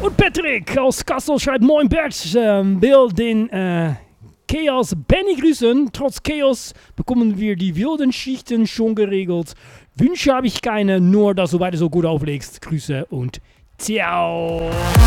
Und Patrick aus Kassel schreibt: Moin Bert, will den Chaos Benny grüßen. Trotz Chaos bekommen wir die wilden Schichten schon geregelt. Wünsche habe ich keine, nur dass du weiter so gut auflegst. Grüße und ciao.